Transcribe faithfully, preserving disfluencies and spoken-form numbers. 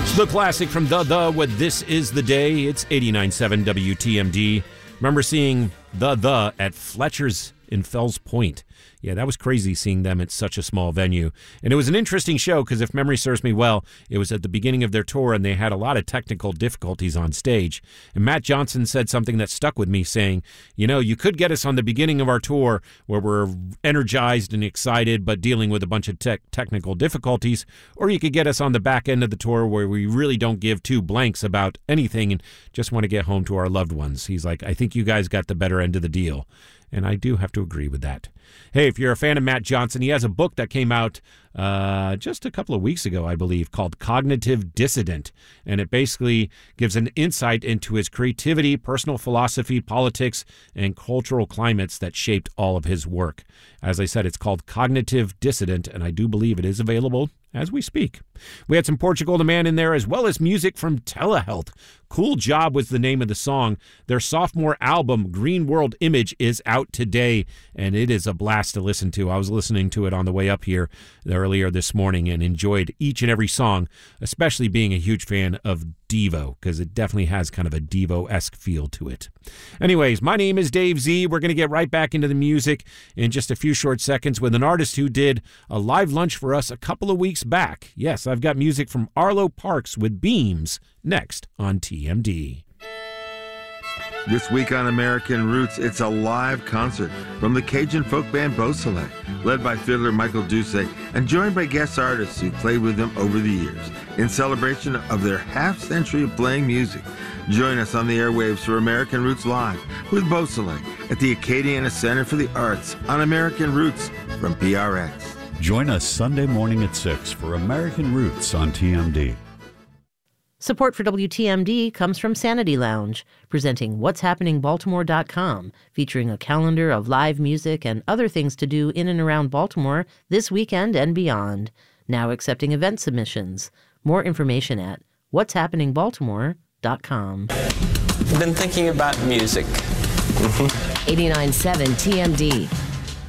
The classic from The The with This Is The Day. It's eighty-nine point seven W T M D. Remember seeing The The at Fletcher's in Fells Point. Yeah, that was crazy seeing them at such a small venue. And it was an interesting show because if memory serves me well, it was at the beginning of their tour and they had a lot of technical difficulties on stage. And Matt Johnson said something that stuck with me saying, you know, you could get us on the beginning of our tour where we're energized and excited but dealing with a bunch of tech technical difficulties, or you could get us on the back end of the tour where we really don't give two blanks about anything and just want to get home to our loved ones. He's like, I think you guys got the better end of the deal. And I do have to agree with that. Hey, if you're a fan of Matt Johnson, he has a book that came out uh, just a couple of weeks ago, I believe, called Cognitive Dissident. And it basically gives an insight into his creativity, personal philosophy, politics, and cultural climates that shaped all of his work. As I said, it's called Cognitive Dissident, and I do believe it is available as we speak. We had some Portugal the Man in there, as well as music from Telehealth. Cool Job was the name of the song. Their sophomore album, Green World Image, is out today, and it is a blast to listen to. I was listening to it on the way up here earlier this morning and enjoyed each and every song, especially being a huge fan of Devo, because it definitely has kind of a Devo-esque feel to it. Anyways, my name is Dave Z. We're going to get right back into the music in just a few short seconds with an artist who did a live lunch for us a couple of weeks back. Yes, I've got music from Arlo Parks with Beams next on T M D. This week on American Roots, it's a live concert from the Cajun folk band Beausoleil, led by fiddler Michael Doucet and joined by guest artists who played with them over the years in celebration of their half-century of playing music. Join us on the airwaves for American Roots Live with Beausoleil at the Acadiana Center for the Arts on American Roots from P R X. Join us Sunday morning at six for American Roots on T M D. Support for W T M D comes from Sanity Lounge, presenting whats happening baltimore dot com, featuring a calendar of live music and other things to do in and around Baltimore this weekend and beyond. Now accepting event submissions. More information at whats happening baltimore dot com. I've been thinking about music. eighty-nine point seven T M D.